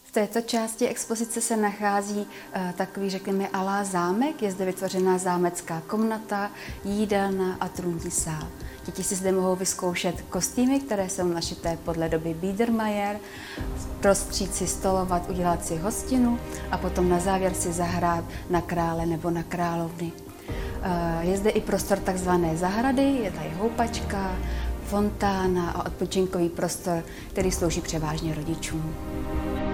V této části expozice se nachází takový, řekněme, alá zámek. Je zde vytvořená zámecká komnata, jídelna a trůnní sál. Děti si zde mohou vyzkoušet kostýmy, které jsou našité podle doby Biedermeier, prostřít si, stolovat, udělat si hostinu a potom na závěr si zahrát na krále nebo na královny. Je zde i prostor takzvané zahrady, je tady houpačka, fontána a odpočinkový prostor, který slouží převážně rodičům.